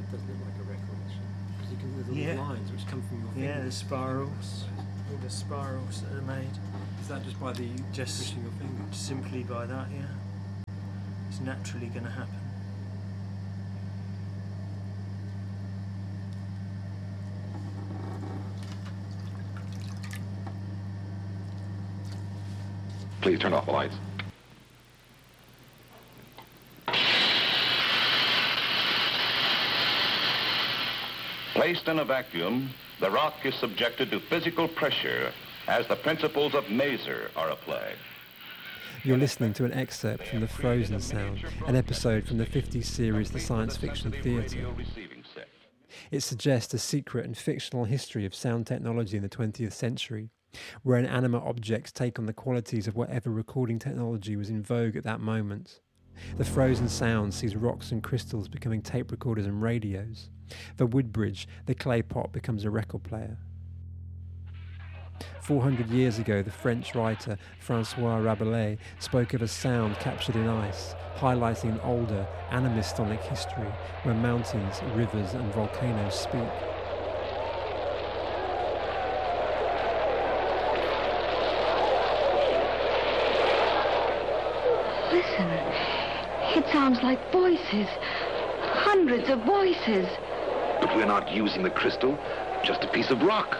does look like a record, actually. Because you can do the little lines which come from your fingers. Yeah, the spirals. All the spirals that are made. Is that just by the pushing your fingers? Simply by that, yeah. It's naturally going to happen. Please turn off the lights. Placed in a vacuum, the rock is subjected to physical pressure as the principles of Maser are applied. You're listening to an excerpt from The Frozen Sound, an episode from the 50s series The Science Fiction Theatre. It suggests a secret and fictional history of sound technology in the 20th century, where inanimate objects take on the qualities of whatever recording technology was in vogue at that moment. The Frozen Sound sees rocks and crystals becoming tape recorders and radios. For Woodbridge, the clay pot becomes a record player. 400 years ago, the French writer François Rabelais spoke of a sound captured in ice, highlighting an older, animistonic history where mountains, rivers and volcanoes speak. Listen, it sounds like voices, hundreds of voices. But we're not using the crystal, just a piece of rock.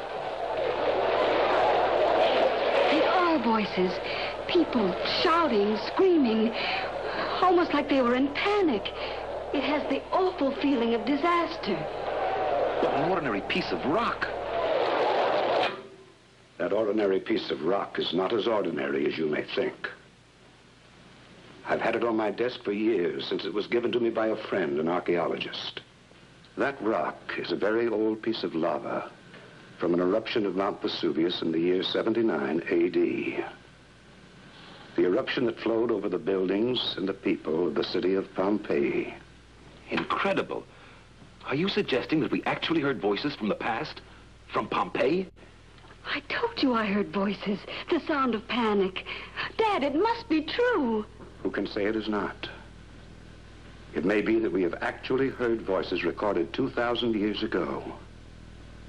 They are voices, people shouting, screaming, almost like they were in panic. It has the awful feeling of disaster. But an ordinary piece of rock. That ordinary piece of rock is not as ordinary as you may think. I've had it on my desk for years, since it was given to me by a friend, an archaeologist. That rock is a very old piece of lava from an eruption of Mount Vesuvius in the year 79 A.D. The eruption that flowed over the buildings and the people of the city of Pompeii. Incredible. Are you suggesting that we actually heard voices from the past? From Pompeii? I told you I heard voices, the sound of panic. Dad, it must be true. Who can say it is not? It may be that we have actually heard voices recorded 2,000 years ago.